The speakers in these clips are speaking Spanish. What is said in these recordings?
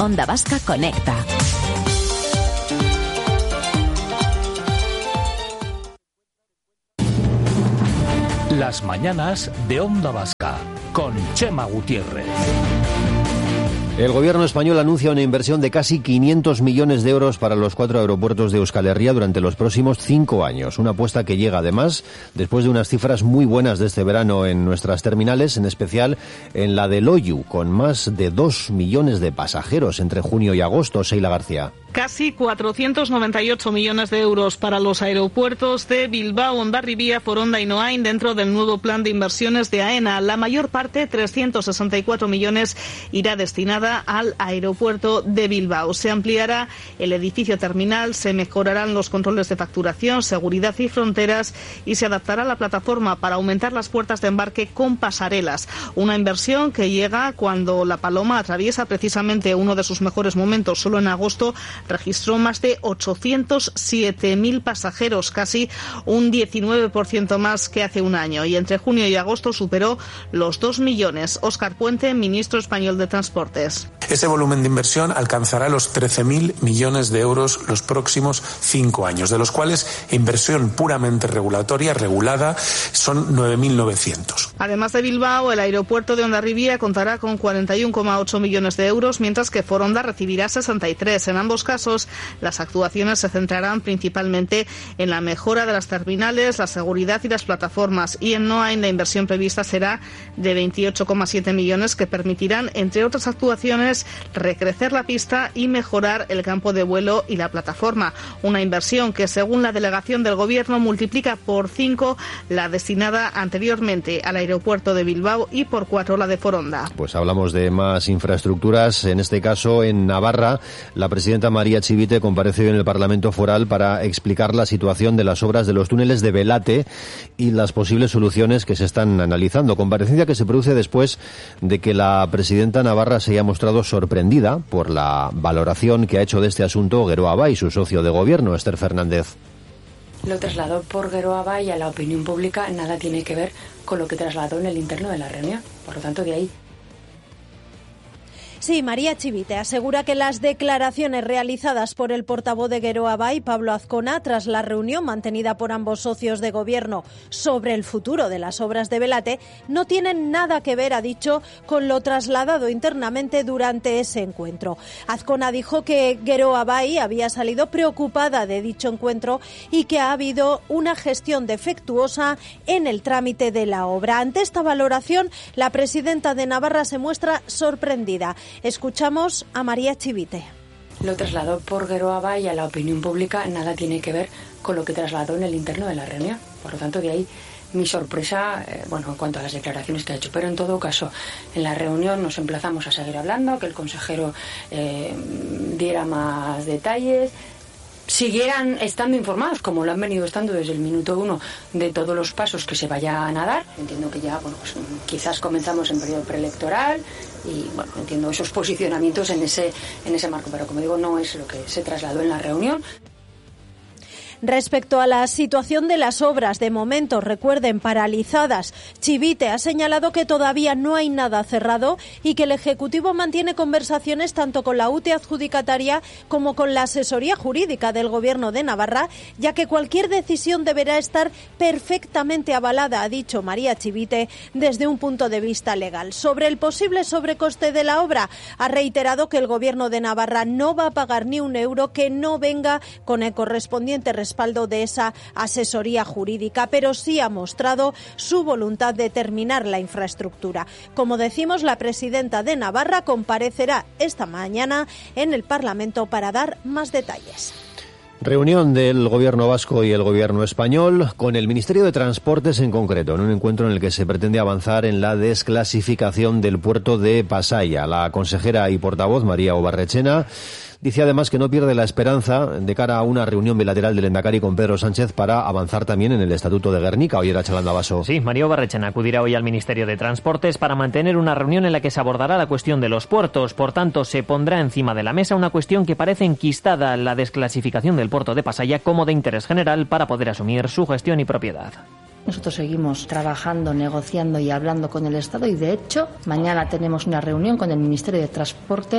Onda Vasca conecta. Las mañanas de Onda Vasca con Chema Gutiérrez. El gobierno español anuncia una inversión de casi 500 millones de euros para los 4 aeropuertos de Euskal Herria durante los próximos 5 años. Una apuesta que llega, además, después de unas cifras muy buenas de este verano en nuestras terminales, en especial en la de Loiu, con más de 2 millones de pasajeros entre junio y agosto. Sheila García. Casi 498 millones de euros para los aeropuertos de Bilbao, Hondarribia, Foronda y Noain dentro del nuevo plan de inversiones de AENA. La mayor parte, 364 millones, irá destinada al aeropuerto de Bilbao. Se ampliará el edificio terminal, se mejorarán los controles de facturación, seguridad y fronteras y se adaptará la plataforma para aumentar las puertas de embarque con pasarelas. Una inversión que llega cuando La Paloma atraviesa precisamente uno de sus mejores momentos. Solo en agosto registró más de 807.000 pasajeros, casi un 19% más que hace un año. Y entre junio y agosto superó los 2 millones. Óscar Puente, ministro español de Transportes. Ese volumen de inversión alcanzará los 13.000 millones de euros los próximos 5 años, de los cuales inversión puramente regulatoria, regulada, son 9.900. Además de Bilbao, el aeropuerto de Hondarribia contará con 41,8 millones de euros, mientras que Foronda recibirá 63. En ambos casos, las actuaciones se centrarán principalmente en la mejora de las terminales, la seguridad y las plataformas. Y en Noain, la inversión prevista será de 28,7 millones, que permitirán, entre otras actuaciones, recrecer la pista y mejorar el campo de vuelo y la plataforma. Una inversión que, según la delegación del Gobierno, multiplica por 5 la destinada anteriormente al aeropuerto de Bilbao y por 4 la de Foronda. Pues hablamos de más infraestructuras. En este caso, en Navarra, la presidenta María Chivite compareció en el Parlamento Foral para explicar la situación de las obras de los túneles de Belate y las posibles soluciones que se están analizando. Comparecencia que se produce después de que la presidenta navarra se haya mostrado sorprendida por la valoración que ha hecho de este asunto Geroa Bai, su socio de gobierno, Esther Fernández. Lo trasladó por Geroa Bai a la opinión pública, nada tiene que ver con lo que trasladó en el interno de la reunión. Por lo tanto, de ahí. Sí, María Chivite asegura que las declaraciones realizadas por el portavoz de Geroa Bai, Pablo Azcona, tras la reunión mantenida por ambos socios de gobierno sobre el futuro de las obras de Belate, no tienen nada que ver, ha dicho, con lo trasladado internamente durante ese encuentro. Azcona dijo que Geroa Bai había salido preocupada de dicho encuentro y que ha habido una gestión defectuosa en el trámite de la obra. Ante esta valoración, la presidenta de Navarra se muestra sorprendida. Escuchamos a María Chivite. Lo trasladó por Geroa Bai a la opinión pública, nada tiene que ver con lo que trasladó en el interno de la reunión. Por lo tanto, de ahí mi sorpresa, en cuanto a las declaraciones que ha hecho. Pero en todo caso, en la reunión nos emplazamos a seguir hablando, que el consejero diera más detalles, siguieran estando informados, como lo han venido estando desde el minuto 1, de todos los pasos que se vayan a dar. Entiendo que ya, quizás comenzamos en periodo preelectoral y, entiendo esos posicionamientos en ese marco, pero como digo, no es lo que se trasladó en la reunión. Respecto a la situación de las obras, de momento, recuerden, paralizadas, Chivite ha señalado que todavía no hay nada cerrado y que el Ejecutivo mantiene conversaciones tanto con la UTE adjudicataria como con la asesoría jurídica del Gobierno de Navarra, ya que cualquier decisión deberá estar perfectamente avalada, ha dicho María Chivite, desde un punto de vista legal. Sobre el posible sobrecoste de la obra, ha reiterado que el Gobierno de Navarra no va a pagar ni un euro que no venga con el correspondiente respaldo de esa asesoría jurídica, pero sí ha mostrado su voluntad de terminar la infraestructura. Como decimos, la presidenta de Navarra comparecerá esta mañana en el Parlamento para dar más detalles. Reunión del Gobierno vasco y el Gobierno español con el Ministerio de Transportes en concreto, en un encuentro en el que se pretende avanzar en la desclasificación del puerto de Pasaia. La consejera y portavoz, María Obarrechena, dice además que no pierde la esperanza de cara a una reunión bilateral del Lehendakari con Pedro Sánchez para avanzar también en el Estatuto de Gernika. Hoy era Chalanda Baso. Sí, María Obarrechena acudirá hoy al Ministerio de Transportes para mantener una reunión en la que se abordará la cuestión de los puertos. Por tanto, se pondrá encima de la mesa una cuestión que parece enquistada, la desclasificación del puerto de Pasaia como de interés general para poder asumir su gestión y propiedad. Nosotros seguimos trabajando, negociando y hablando con el Estado y, de hecho, mañana tenemos una reunión con el Ministerio de Transportes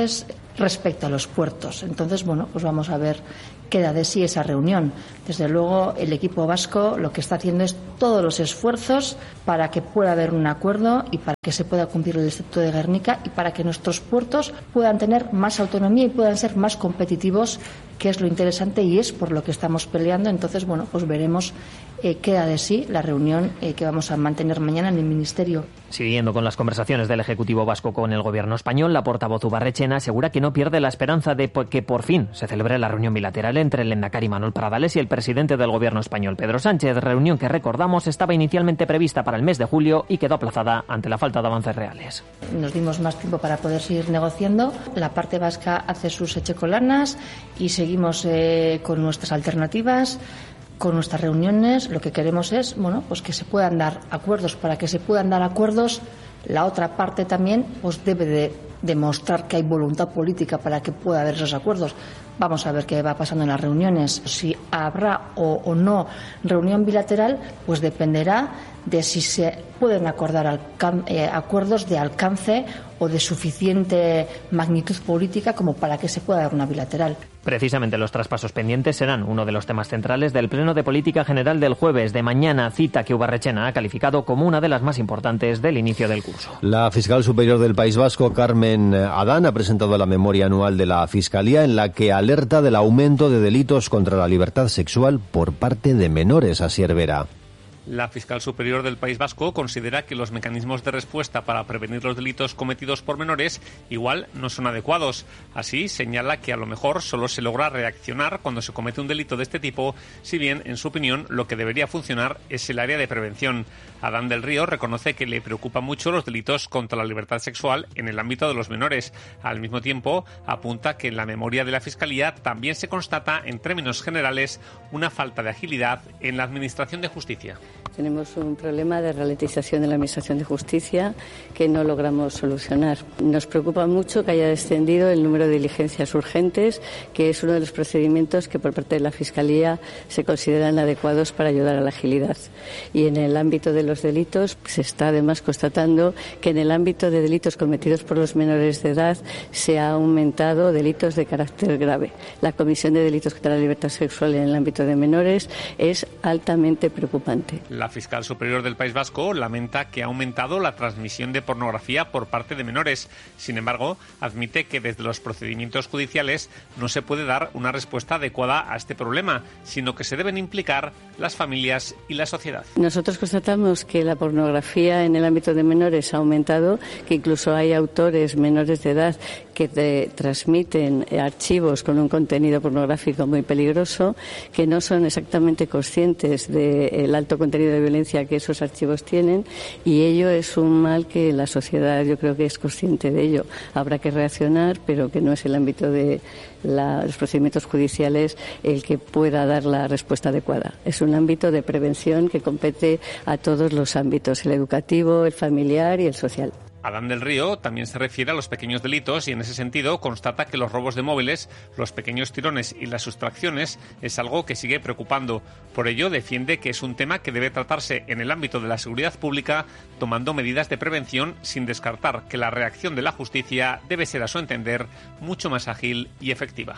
respecto a los puertos. Entonces, bueno, pues vamos a ver qué da de sí esa reunión. Desde luego, el equipo vasco lo que está haciendo es todos los esfuerzos para que pueda haber un acuerdo y para que se pueda cumplir el Estatuto de Gernika y para que nuestros puertos puedan tener más autonomía y puedan ser más competitivos, que es lo interesante y es por lo que estamos peleando. Entonces, bueno, pues veremos qué da de sí la reunión que vamos a mantener mañana en el Ministerio. Siguiendo con las conversaciones del Ejecutivo vasco con el Gobierno español, la portavoz Ubarretxena asegura que no pierde la esperanza de que por fin se celebre la reunión bilateral entre el lehendakari Manuel Pradales y el presidente del Gobierno español, Pedro Sánchez, reunión que, recordamos, estaba inicialmente prevista para el mes de julio y quedó aplazada ante la falta de avances reales. Nos dimos más tiempo para poder seguir negociando. La parte vasca hace sus echecolanas y seguimos con nuestras alternativas, con nuestras reuniones. Lo que queremos es, bueno, pues que se puedan dar acuerdos. Para que se puedan dar acuerdos, la otra parte también pues debe de demostrar que hay voluntad política para que pueda haber esos acuerdos. Vamos a ver qué va pasando en las reuniones. Si habrá o no reunión bilateral, pues dependerá de si se pueden acordar acuerdos de alcance o de suficiente magnitud política como para que se pueda dar una bilateral. Precisamente los traspasos pendientes serán uno de los temas centrales del Pleno de Política General del jueves de mañana, cita que Ubarretxena ha calificado como una de las más importantes del inicio del curso. La fiscal superior del País Vasco, Carmen Adán, ha presentado la memoria anual de la Fiscalía en la que alerta del aumento de delitos contra la libertad sexual por parte de menores. Asier Vera. La fiscal superior del País Vasco considera que los mecanismos de respuesta para prevenir los delitos cometidos por menores igual no son adecuados. Así, señala que a lo mejor solo se logra reaccionar cuando se comete un delito de este tipo, si bien, en su opinión, lo que debería funcionar es el área de prevención. Adán del Río reconoce que le preocupan mucho los delitos contra la libertad sexual en el ámbito de los menores. Al mismo tiempo, apunta que en la memoria de la Fiscalía también se constata, en términos generales, una falta de agilidad en la Administración de Justicia. Tenemos un problema de ralentización de la Administración de Justicia que no logramos solucionar. Nos preocupa mucho que haya descendido el número de diligencias urgentes, que es uno de los procedimientos que por parte de la Fiscalía se consideran adecuados para ayudar a la agilidad. Y en el ámbito de los delitos se está además constatando que en el ámbito de delitos cometidos por los menores de edad se ha aumentado delitos de carácter grave. La comisión de delitos contra la libertad sexual en el ámbito de menores es altamente preocupante. La fiscal superior del País Vasco lamenta que ha aumentado la transmisión de pornografía por parte de menores. Sin embargo, admite que desde los procedimientos judiciales no se puede dar una respuesta adecuada a este problema, sino que se deben implicar las familias y la sociedad. Nosotros constatamos que la pornografía en el ámbito de menores ha aumentado, que incluso hay autores menores de edad que transmiten archivos con un contenido pornográfico muy peligroso, que no son exactamente conscientes del alto contenido de violencia que esos archivos tienen, y ello es un mal que la sociedad yo creo que es consciente de ello. Habrá que reaccionar, pero que no es el ámbito de los procedimientos judiciales el que pueda dar la respuesta adecuada. Es un ámbito de prevención que compete a todos los ámbitos, el educativo, el familiar y el social. Adán del Río también se refiere a los pequeños delitos y en ese sentido constata que los robos de móviles, los pequeños tirones y las sustracciones es algo que sigue preocupando. Por ello defiende que es un tema que debe tratarse en el ámbito de la seguridad pública, tomando medidas de prevención sin descartar que la reacción de la justicia debe ser, a su entender, mucho más ágil y efectiva.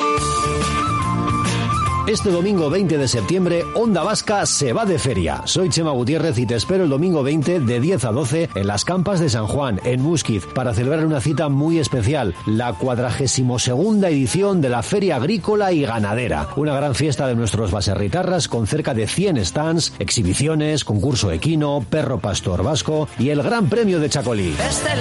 Este domingo 20 de septiembre, Onda Vasca se va de feria. Soy Chema Gutiérrez y te espero el domingo 20 de 10 a 12 en las Campas de San Juan, en Muskiz, para celebrar una cita muy especial, la 42ª edición de la Feria Agrícola y Ganadera. Una gran fiesta de nuestros baserritarras con cerca de 100 stands, exhibiciones, concurso equino, perro pastor vasco y el Gran Premio de Chacolí.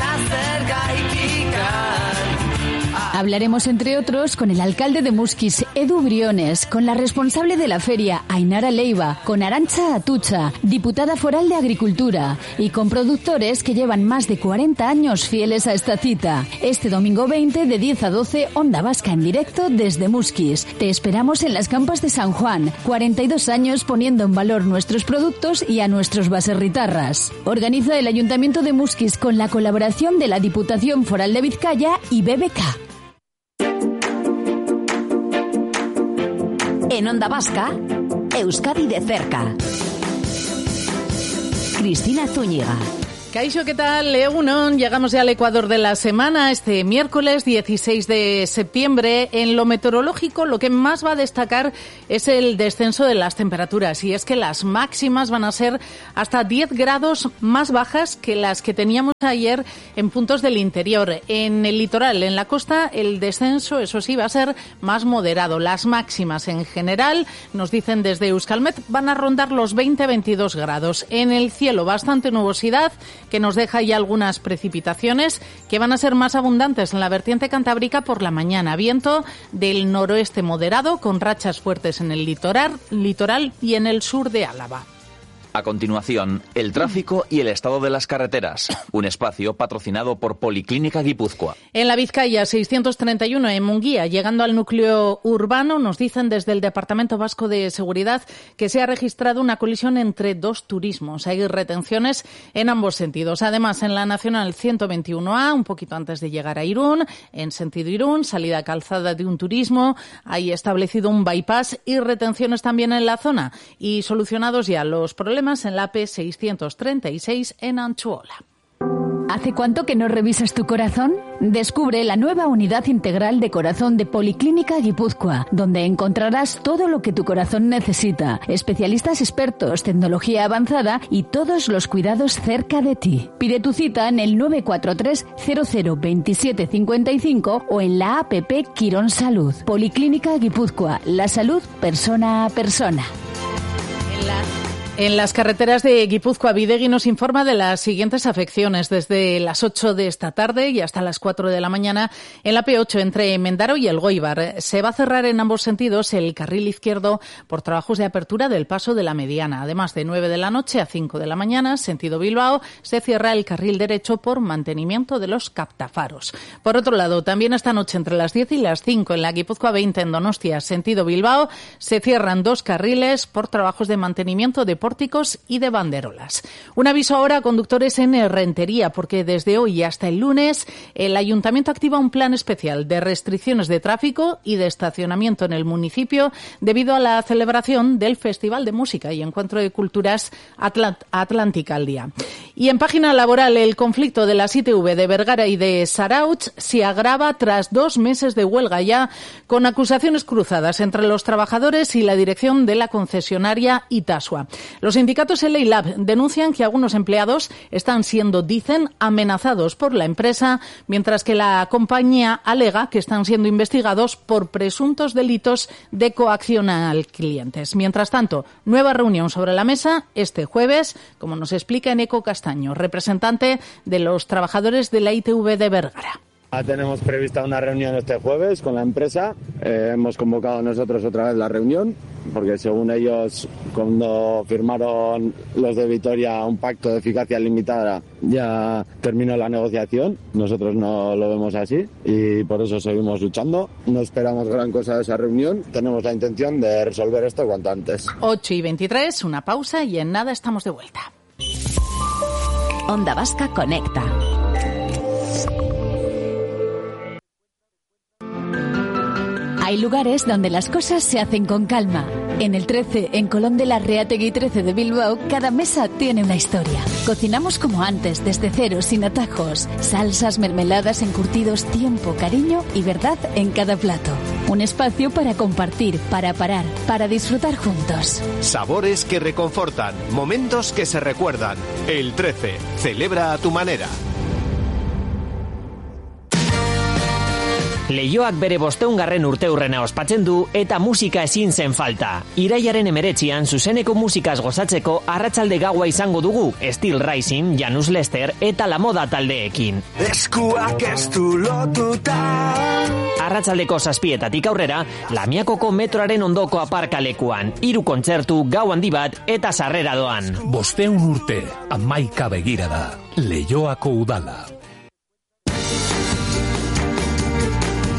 Hablaremos, entre otros, con el alcalde de Muskiz, Edu Briones, con la responsable de la feria, Ainara Leiva, con Arantxa Atucha, diputada foral de Agricultura, y con productores que llevan más de 40 años fieles a esta cita. Este domingo 20, de 10 a 12, Onda Vasca en directo desde Muskiz. Te esperamos en las Campas de San Juan, 42 años poniendo en valor nuestros productos y a nuestros baserritarras. Organiza el Ayuntamiento de Muskiz con la colaboración de la Diputación Foral de Vizcaya y BBK. En Onda Vasca, Euskadi de cerca. Cristina Zúñiga. Kaixo, ¿qué tal? Egunon, llegamos ya al Ecuador de la semana, este miércoles 16 de septiembre. En lo meteorológico, lo que más va a destacar es el descenso de las temperaturas, y es que las máximas van a ser hasta 10 grados más bajas que las que teníamos ayer en puntos del interior. En el litoral, en la costa, el descenso, eso sí, va a ser más moderado. Las máximas en general, nos dicen desde Euskalmet, van a rondar los 20-22 grados. En el cielo, bastante nubosidad, que nos deja ya algunas precipitaciones que van a ser más abundantes en la vertiente cantábrica por la mañana. Viento del noroeste moderado con rachas fuertes en el litoral y en el sur de Álava. A continuación, el tráfico y el estado de las carreteras. Un espacio patrocinado por Policlínica Guipúzcoa. En la Vizcaya 631, en Munguía, llegando al núcleo urbano, nos dicen desde el Departamento Vasco de Seguridad que se ha registrado una colisión entre dos turismos. Hay retenciones en ambos sentidos. Además, en la Nacional 121A, un poquito antes de llegar a Irún, en sentido Irún, salida calzada de un turismo, hay establecido un bypass y retenciones también en la zona. Y solucionados ya los problemas en la P636 en Anchuola. ¿Hace cuánto que no revisas tu corazón? Descubre la nueva unidad integral de corazón de Policlínica Guipúzcoa, donde encontrarás todo lo que tu corazón necesita, especialistas expertos, tecnología avanzada y todos los cuidados cerca de ti. Pide tu cita en el 943 00 27 55 o en la app Quirón Salud. Policlínica Guipúzcoa, la salud persona a persona. En las carreteras de Guipúzcoa, Bidegui nos informa de las siguientes afecciones desde las 8 de esta tarde y hasta las 4 de la mañana en la P8 entre Mendaro y Elgoibar. Se va a cerrar en ambos sentidos el carril izquierdo por trabajos de apertura del paso de la Mediana. Además, de 9 de la noche a 5 de la mañana, sentido Bilbao, se cierra el carril derecho por mantenimiento de los captafaros. Por otro lado, también esta noche entre las 10 y las 5 en la Guipúzcoa 20 en Donostia, sentido Bilbao, se cierran dos carriles por trabajos de mantenimiento de pórticos y de banderolas. Un aviso ahora a conductores en Rentería, porque desde hoy hasta el lunes el Ayuntamiento activa un plan especial de restricciones de tráfico y de estacionamiento en el municipio debido a la celebración del Festival de Música y Encuentro de Culturas Atlántica al Día. Y en página laboral, el conflicto de las ITV de Vergara y de Sarauch se agrava tras 2 meses de huelga ya, con acusaciones cruzadas entre los trabajadores y la dirección de la concesionaria Itasua. Los sindicatos LEILAB denuncian que algunos empleados están siendo, dicen, amenazados por la empresa, mientras que la compañía alega que están siendo investigados por presuntos delitos de coacción a clientes. Mientras tanto, nueva reunión sobre la mesa este jueves, como nos explica Eneco Castaño, representante de los trabajadores de la ITV de Vergara. Tenemos prevista una reunión este jueves con la empresa. Hemos convocado nosotros otra vez la reunión, porque según ellos, cuando firmaron los de Vitoria un pacto de eficacia limitada, ya terminó la negociación. Nosotros no lo vemos así y por eso seguimos luchando. No esperamos gran cosa de esa reunión. Tenemos la intención de resolver esto cuanto antes. 8:23, una pausa y en nada estamos de vuelta. Onda Vasca Conecta. Hay lugares donde las cosas se hacen con calma. En el 13, en Colón de la Reategui 13 de Bilbao, cada mesa tiene una historia. Cocinamos como antes, desde cero, sin atajos. Salsas, mermeladas, encurtidos, tiempo, cariño y verdad en cada plato. Un espacio para compartir, para parar, para disfrutar juntos. Sabores que reconfortan, momentos que se recuerdan. El 13, celebra a tu manera. Leioak bere 500. urteurrena ospatzen du eta musika ezin zen falta. Irailaren 19an zuzeneko musikaz gozatzeko arratsalde gaua izango dugu Steel Rising, Janus Lester eta La Moda taldeekin. Eskuak ez du lotuta. Arratsaldeko 7:00 aurrera, Lamiakoko metroaren ondoko aparkalekuan. 3 kontzertu, gau handi bat eta sarrera doan. 500 urte, amaika begirada. Leioako udala.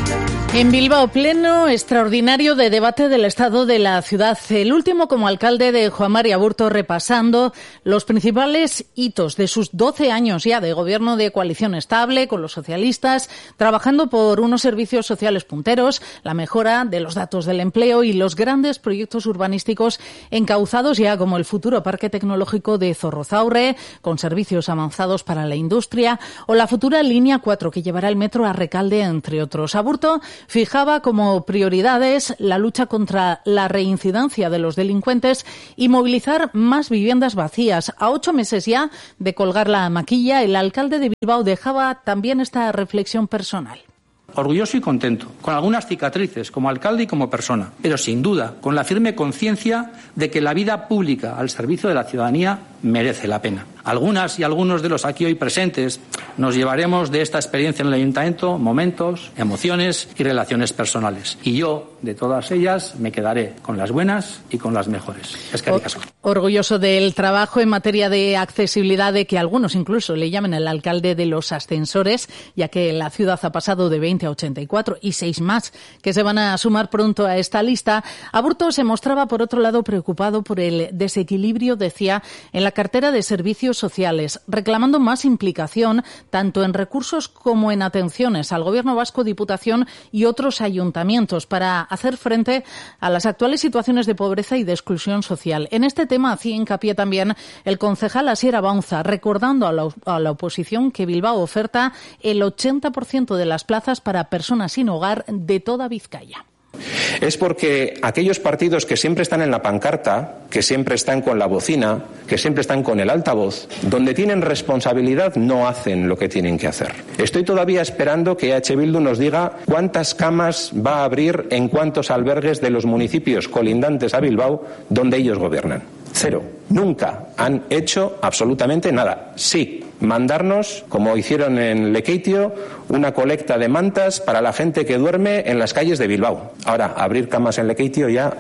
En Bilbao, pleno extraordinario de debate del estado de la ciudad. El último como alcalde de Juan Mari Aburto, repasando los principales hitos de sus 12 años ya de gobierno de coalición estable con los socialistas, trabajando por unos servicios sociales punteros, la mejora de los datos del empleo y los grandes proyectos urbanísticos encauzados ya como el futuro Parque Tecnológico de Zorrozaurre, con servicios avanzados para la industria, o la futura Línea 4 que llevará el metro a Recalde, entre otros. Aburto fijaba como prioridades la lucha contra la reincidencia de los delincuentes y movilizar más viviendas vacías. A 8 meses ya de colgar la maquilla, el alcalde de Bilbao dejaba también esta reflexión personal. Orgulloso y contento, con algunas cicatrices como alcalde y como persona, pero sin duda con la firme conciencia de que la vida pública al servicio de la ciudadanía merece la pena. Algunas y algunos de los aquí hoy presentes nos llevaremos de esta experiencia en el ayuntamiento momentos, emociones y relaciones personales. Y yo, de todas ellas, me quedaré con las buenas y con las mejores. Eskerrik asko. Orgulloso del trabajo en materia de accesibilidad, de que algunos incluso le llamen el alcalde de los ascensores, ya que la ciudad ha pasado de 20 a 84 y 6 más que se van a sumar pronto a esta lista. Aburto se mostraba, por otro lado, preocupado por el desequilibrio, decía, en la cartera de servicios sociales, reclamando más implicación tanto en recursos como en atenciones al Gobierno vasco, Diputación y otros ayuntamientos para hacer frente a las actuales situaciones de pobreza y de exclusión social. En este tema hacía hincapié también el concejal Asier Abaunza, recordando a la oposición que Bilbao oferta el 80% de las plazas para personas sin hogar de toda Vizcaya. Es porque aquellos partidos que siempre están en la pancarta, que siempre están con la bocina, que siempre están con el altavoz, donde tienen responsabilidad no hacen lo que tienen que hacer. Estoy todavía esperando que EH Bildu nos diga cuántas camas va a abrir en cuántos albergues de los municipios colindantes a Bilbao donde ellos gobiernan. 0. Nunca han hecho absolutamente nada. Sí, mandarnos, como hicieron en Lekeitio, una colecta de mantas para la gente que duerme en las calles de Bilbao. Ahora, abrir camas en Lekeitio ya,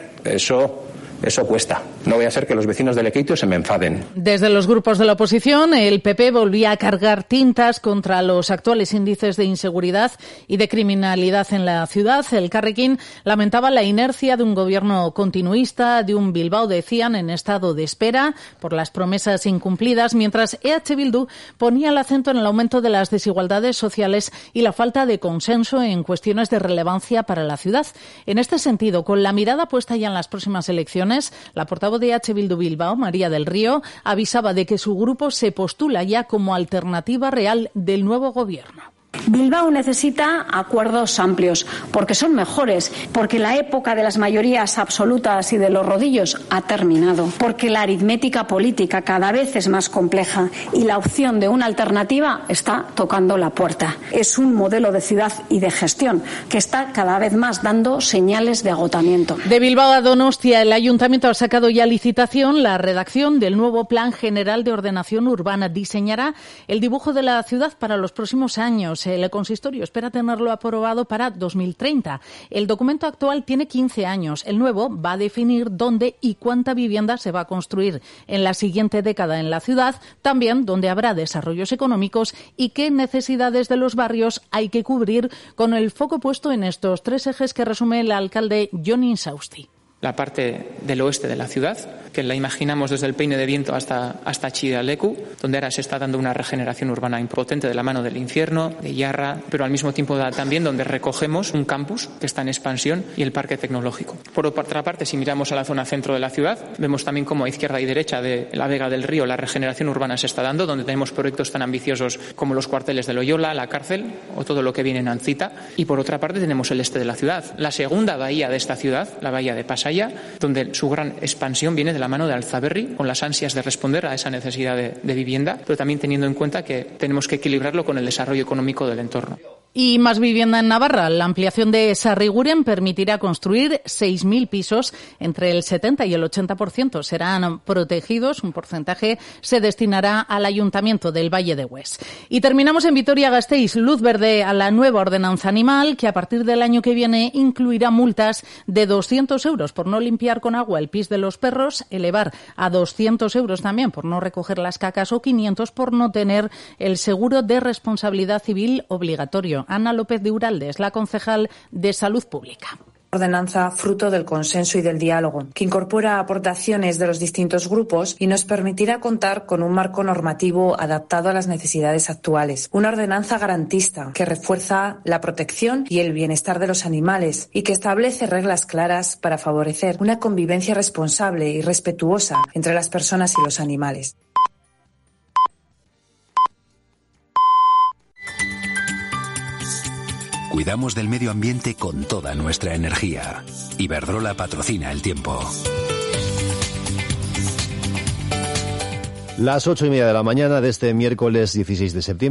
eso cuesta. No voy a hacer que los vecinos de Lekeitio se me enfaden. Desde los grupos de la oposición, el PP volvía a cargar tintas contra los actuales índices de inseguridad y de criminalidad en la ciudad. El Carrequín lamentaba la inercia de un gobierno continuista, de un Bilbao, decían, en estado de espera por las promesas incumplidas, mientras EH Bildu ponía el acento en el aumento de las desigualdades sociales y la falta de consenso en cuestiones de relevancia para la ciudad. En este sentido, con la mirada puesta ya en las próximas elecciones, la portavoz de EH Bildu Bilbao, María del Río, avisaba de que su grupo se postula ya como alternativa real del nuevo gobierno. Bilbao necesita acuerdos amplios, porque son mejores, porque la época de las mayorías absolutas y de los rodillos ha terminado, porque la aritmética política cada vez es más compleja y la opción de una alternativa está tocando la puerta. Es un modelo de ciudad y de gestión que está cada vez más dando señales de agotamiento. De Bilbao a Donostia, el Ayuntamiento ha sacado ya a licitación la redacción del nuevo Plan General de Ordenación Urbana. Diseñará el dibujo de la ciudad para los próximos años. El consistorio espera tenerlo aprobado para 2030. El documento actual tiene 15 años. El nuevo va a definir dónde y cuánta vivienda se va a construir en la siguiente década en la ciudad, también dónde habrá desarrollos económicos y qué necesidades de los barrios hay que cubrir, con el foco puesto en estos 3 ejes que resume el alcalde Jon Insausti. La parte del oeste de la ciudad, que la imaginamos desde el Peine de Viento hasta Chidalecu, donde ahora se está dando una regeneración urbana impotente de la mano del Infierno, de Yarra, pero al mismo tiempo también donde recogemos un campus que está en expansión y el parque tecnológico. Por otra parte, si miramos a la zona centro de la ciudad, vemos también cómo a izquierda y derecha de la Vega del Río la regeneración urbana se está dando, donde tenemos proyectos tan ambiciosos como los cuarteles de Loyola, la cárcel o todo lo que viene en Ancita. Y por otra parte tenemos el este de la ciudad, la segunda bahía de esta ciudad, la bahía de Pasaya, donde su gran expansión viene de la mano de Alzaberri, con las ansias de responder a esa necesidad de vivienda, pero también teniendo en cuenta que tenemos que equilibrarlo con el desarrollo económico del entorno. Y más vivienda en Navarra. La ampliación de Sarriguren permitirá construir 6.000 pisos. Entre el 70 y el 80% serán protegidos. Un porcentaje se destinará al Ayuntamiento del Valle de Hues. Y terminamos en Vitoria-Gasteiz. Luz verde a la nueva ordenanza animal, que a partir del año que viene incluirá multas de 200 euros por no limpiar con agua el pis de los perros, elevar a 200 euros también por no recoger las cacas o 500 por no tener el seguro de responsabilidad civil obligatorio. territorio. Ana López de Uralde es la concejal de Salud Pública. Ordenanza fruto del consenso y del diálogo, que incorpora aportaciones de los distintos grupos y nos permitirá contar con un marco normativo adaptado a las necesidades actuales. Una ordenanza garantista que refuerza la protección y el bienestar de los animales y que establece reglas claras para favorecer una convivencia responsable y respetuosa entre las personas y los animales. Cuidamos del medio ambiente con toda nuestra energía. Iberdrola patrocina el tiempo. Las 8:30 de la mañana de este miércoles 16 de septiembre.